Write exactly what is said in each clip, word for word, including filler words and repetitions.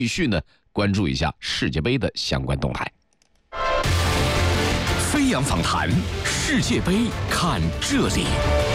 继续呢关注一下世界杯的相关动态。 飞扬访谈，世界杯看这里。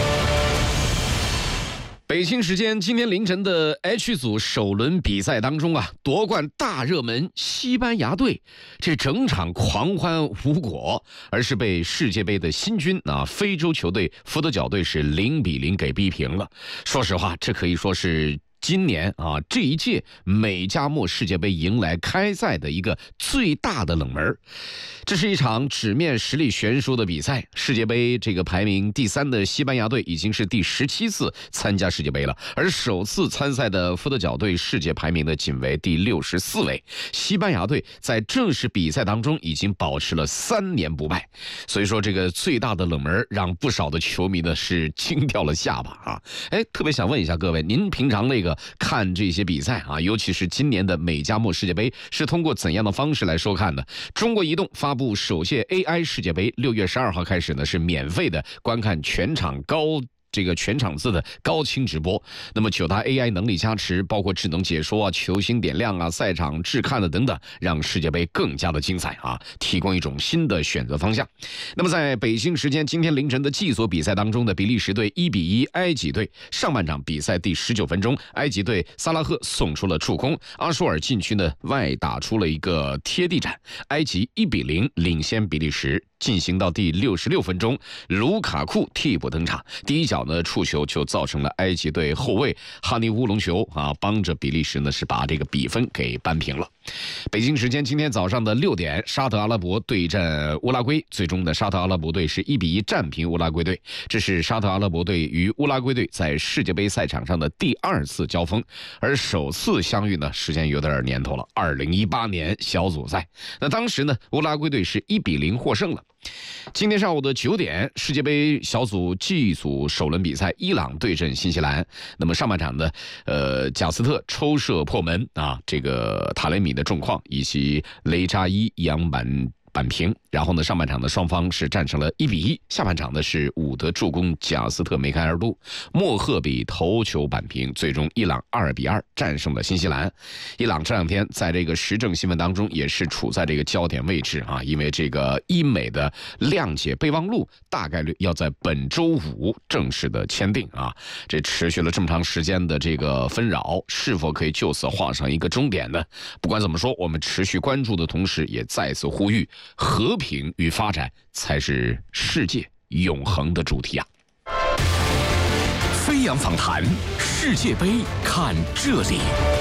北京时间今天凌晨的 H 组首轮比赛当中啊，夺冠大热门西班牙队，这整场狂欢无果，而是被世界杯的新军啊非洲球队福德角队是零比零给逼平了。说实话，这可以说是今年啊这一届美加墨世界杯迎来开赛的一个最大的冷门。这是一场纸面实力悬殊的比赛，世界杯这个排名第三的西班牙队已经是第十七次参加世界杯了，而首次参赛的福德角队世界排名呢仅为第六十四位。西班牙队在正式比赛当中已经保持了三年不败，所以说这个最大的冷门让不少的球迷呢是惊掉了下巴啊！哎，特别想问一下各位，您平常那个看这些比赛啊，尤其是今年的美加墨世界杯是通过怎样的方式来收看的？中国移动发布首届 A I 世界杯，六月十二号开始呢是免费的观看全场高这个全场次的高清直播。那么九大 A I 能力加持，包括智能解说啊、球星点亮啊、赛场制看的等等，让世界杯更加的精彩啊，提供一种新的选择方向。那么在北京时间今天凌晨的 G 组比赛当中的比利时队一比一埃及队，上半场比赛第十九分钟，埃及队萨拉赫送出了触空，阿舒尔禁区呢外打出了一个贴地斩，埃及一比零领先比利时。进行到第六十六分钟，卢卡库替补登场，第一脚呢触球就造成了埃及队后卫哈尼乌龙球啊，帮着比利时呢是把这个比分给扳平了。北京时间今天早上的六点，沙特阿拉伯对阵乌拉圭，最终的沙特阿拉伯队是一比一战平乌拉圭队。这是沙特阿拉伯队与乌拉圭队在世界杯赛场上的第二次交锋，而首次相遇呢，时间有点年头了，二零一八年小组赛。那当时呢，乌拉圭队是一比零获胜了。今天上午的九点，世界杯小组 G 组首轮比赛，伊朗对阵新西兰。那么上半场呢，呃，贾斯特抽射破门啊，这个塔雷米的重创以及雷扎伊扬板扳平，然后呢，上半场的双方是战成了一比一，下半场呢是伍德助攻贾斯特梅开二度，莫赫比头球扳平，最终伊朗二比二战胜了新西兰。伊朗这两天在这个时政新闻当中也是处在这个焦点位置啊，因为这个伊美的谅解备忘录大概率要在本周五正式的签订啊，这持续了这么长时间的这个纷扰，是否可以就此画上一个终点呢？不管怎么说，我们持续关注的同时，也再次呼吁和平与发展才是世界永恒的主题啊！ 飞扬访谈，世界杯看这里。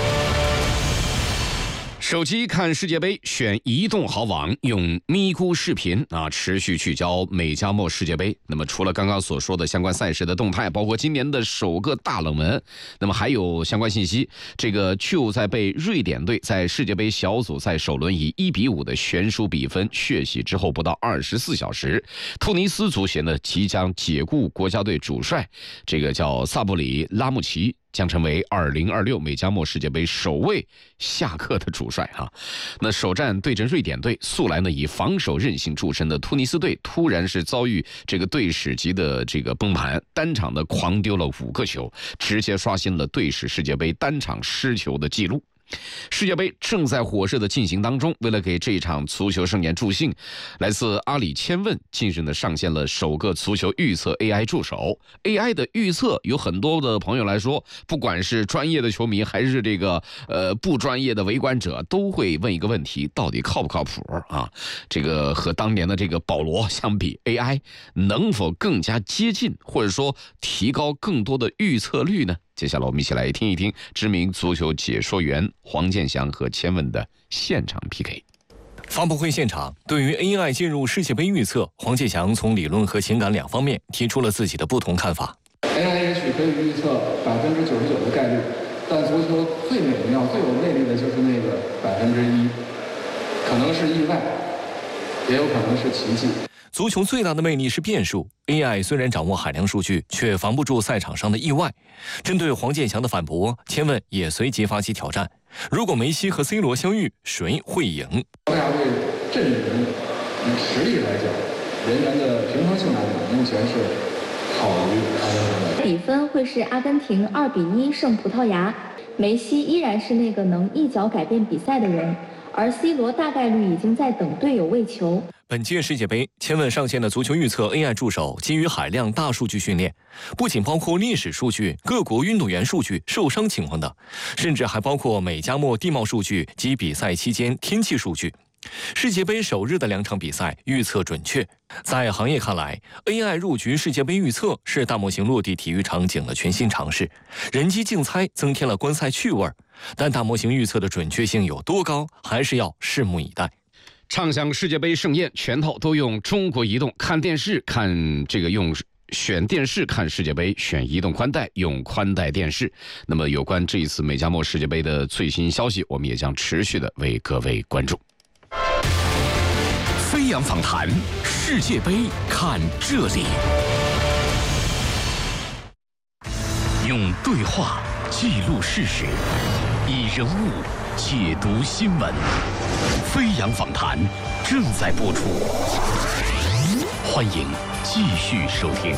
手机看世界杯选移动好网，用咪咕视频啊，持续聚焦美加墨世界杯。那么除了刚刚所说的相关赛事的动态，包括今年的首个大冷门，那么还有相关信息。这个就在被瑞典队在世界杯小组赛首轮以一比五的悬殊比分血洗之后，不到二十四小时，突尼斯足协呢即将解雇国家队主帅，这个叫萨布里拉穆齐。将成为二零二六美加墨世界杯首位下课的主帅啊！那首战对阵瑞典队，素来呢以防守韧性著称的突尼斯队，突然是遭遇这个队史级的这个崩盘，单场的狂丢了五个球，直接刷新了队史世界杯单场失球的记录。世界杯正在火热的进行当中，为了给这一场足球盛宴助兴，来自阿里千问近日呢上线了首个足球预测 A I 助手。 A I 的预测有很多的朋友来说，不管是专业的球迷还是这个呃不专业的围观者，都会问一个问题，到底靠不靠谱啊？这个和当年的这个保罗相比， A I 能否更加接近，或者说提高更多的预测率呢？接下来我们一起来听一听知名足球解说员黄健翔和千问的现场 P K。 发布会现场，对于 A I 进入世界杯预测，黄健翔从理论和情感两方面提出了自己的不同看法。 A I 也许可以预测百分之九十九的概率，但足球最美妙最有魅力的就是那个百分之一，可能是意外，也有可能是奇迹。 足球最大的魅力是变数， A I 虽然掌握海量数据，却防不住赛场上的意外。针对黄健翔的反驳，千问也随即发起挑战：如果梅西和 C 罗相遇，谁会赢？ 葡萄牙队阵容以实力来讲，人员的平衡性来讲，目前是好于阿根廷的。 比分会是阿根廷二比一胜葡萄牙。 梅西依然是那个能一脚改变比赛的人，而 C 罗大概率已经在等队友喂球。 本届世界杯，千问上线的足球预测 A I 助手基于海量大数据训练，不仅包括历史数据、各国运动员数据、受伤情况等，甚至还包括美加墨地貌数据及比赛期间天气数据。世界杯首日的两场比赛预测准确，在行业看来 ，A I 入局世界杯预测是大模型落地体育场景的全新尝试，人机竞猜增添了观赛趣味。但大模型预测的准确性有多高，还是要拭目以待。 畅享世界杯盛宴，全套都用中国移动，看电视看这个用选电视看世界杯，选移动宽带用宽带电视。那么有关这一次美加墨世界杯的最新消息，我们也将持续的为各位关注。 飞扬访谈，世界杯看这里，用对话记录事实，以人物解读新闻。飞扬访谈正在播出，欢迎继续收听。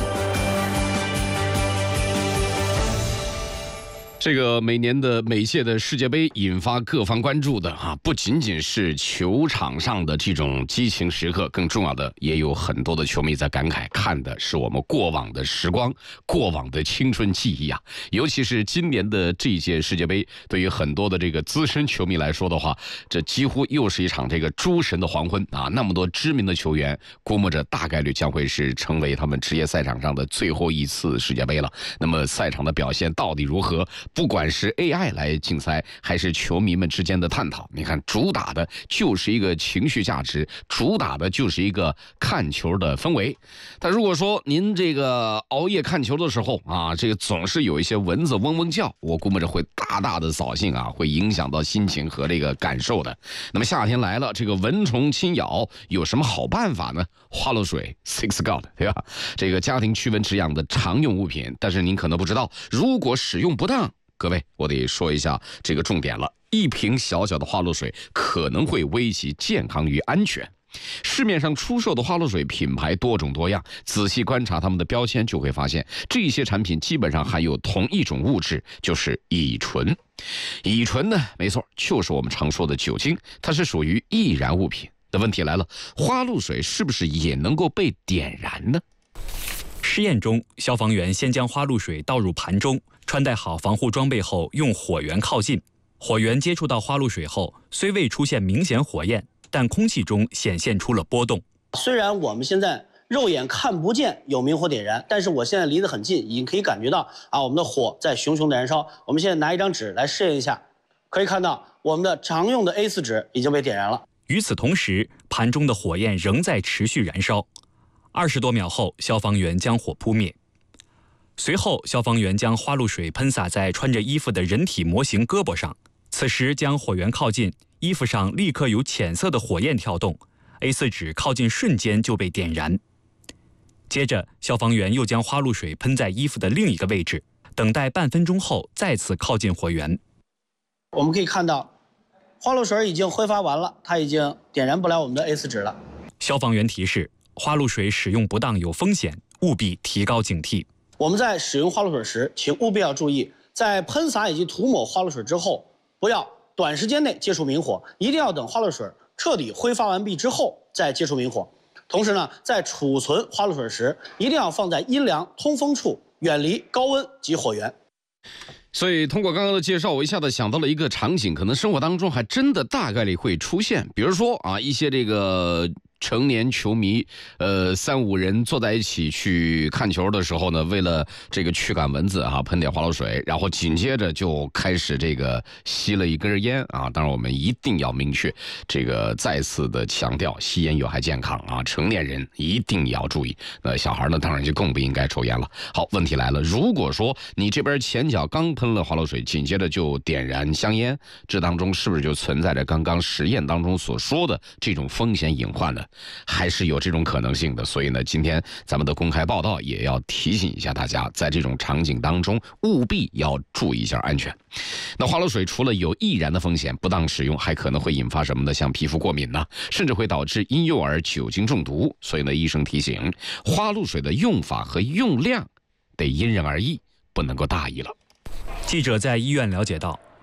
这个每年的每届的世界杯引发各方关注的啊，不仅仅是球场上的这种激情时刻，更重要的也有很多的球迷在感慨，看的是我们过往的时光，过往的青春记忆啊。尤其是今年的这一届世界杯，对于很多的这个资深球迷来说的话，这几乎又是一场这个诸神的黄昏啊！那么多知名的球员，估摸着大概率将会是成为他们职业赛场上的最后一次世界杯了。那么赛场的表现到底如何？不管是 A I 来竞猜，还是球迷们之间的探讨，你看主打的就是一个情绪价值，主打的就是一个看球的氛围。但如果说您这个熬夜看球的时候啊，这个总是有一些蚊子嗡嗡叫，我估摸着会大大的扫兴啊，会影响到心情和这个感受的。那么夏天来了，这个蚊虫侵咬有什么好办法呢？花露水 Six God 对吧？这个家庭驱蚊止痒的常用物品，但是您可能不知道，如果使用不当，各位，我得说一下这个重点了。一瓶小小的花露水可能会危及健康与安全。市面上出售的花露水品牌多种多样，仔细观察它们的标签就会发现，这些产品基本上含有同一种物质，就是乙醇。乙醇呢，没错，就是我们常说的酒精，它是属于易燃物品。那问题来了，花露水是不是也能够被点燃呢？ 实验中，消防员先将花露水倒入盘中，穿戴好防护装备后，用火源靠近。火源接触到花露水后，虽未出现明显火焰，但空气中显现出了波动。 虽然我们现在肉眼看不见有明火点燃，但是我现在离得很近，已经可以感觉到啊，我们的火在熊熊的燃烧。我们现在拿一张纸来试验一下，可以看到我们的常用的 A 四 纸已经被点燃了。 与此同时，盘中的火焰仍在持续燃烧。二十多秒后，消防员将火扑灭。随后，消防员将花露水喷洒在穿着衣服的人体模型胳膊上。此时将火源靠近，衣服上立刻有浅色的火焰跳动 ，A 四 纸靠近瞬间就被点燃。接着，消防员又将花露水喷在衣服的另一个位置，等待半分钟后再次靠近火源。 我们可以看到，花露水已经挥发完了，它已经点燃不了我们的 A 四 纸了。 消防员提示：花露水使用不当有风险，务必提高警惕。 我们在使用花露水时，请务必要注意，在喷洒以及涂抹花露水之后，不要短时间内接触明火，一定要等花露水彻底挥发完毕之后再接触明火。同时呢，在储存花露水时，一定要放在阴凉通风处，远离高温及火源。 所以通过刚刚的介绍，我一下子想到了一个场景，可能生活当中还真的大概率会出现，比如说啊，一些这个成年球迷，呃，三五人坐在一起去看球的时候呢，为了这个驱赶蚊子啊，喷点花露水，然后紧接着就开始这个吸了一根烟啊。当然，我们一定要明确，这个再次的强调，吸烟有害健康啊，成年人一定要注意。那小孩呢，当然就更不应该抽烟了。好，问题来了，如果说你这边前脚刚喷了花露水，紧接着就点燃香烟，这当中是不是就存在着刚刚实验当中所说的这种风险隐患呢？还是有这种可能性的。所以呢，今天咱们的公开报道也要提醒一下大家，在这种场景当中务必要注意一下安全。那花露水除了有易燃的风险，不当使用还可能会引发什么呢？像皮肤过敏呢、啊，甚至会导致婴幼儿酒精中毒。所以呢，医生提醒，花露水的用法和用量得因人而异，不能够大意了。 记者在医院了解到，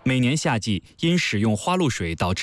每年夏季因使用花露水导致